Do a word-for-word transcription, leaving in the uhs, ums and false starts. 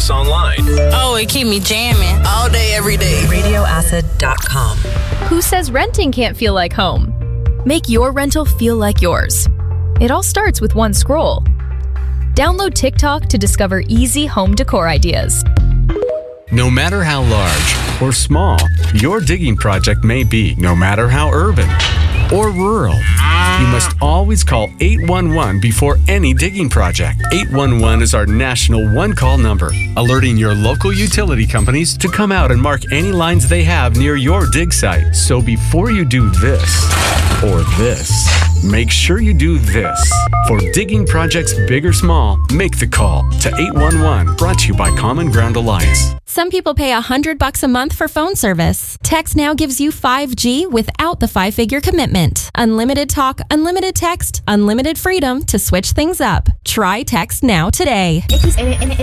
us online. Oh, it keep me jamming all day, every day. radio acid dot com. Who says renting can't feel like home? Make your rental feel like yours. It all starts with one scroll. Download TikTok to discover easy home decor ideas. No matter how large or small your digging project may be, no matter how urban or rural, you must always call eight one one before any digging project. eight one one is our national one-call number, alerting your local utility companies to come out and mark any lines they have near your dig site. So before you do this or this, make sure you do this. For digging projects big or small, make the call to eight one one. Brought to you by Common Ground Alliance. Some people pay a hundred bucks a month for phone service. Text Now gives you five G without the five-figure commitment. Unlimited talk, unlimited text, unlimited freedom to switch things up. Try Text Now today.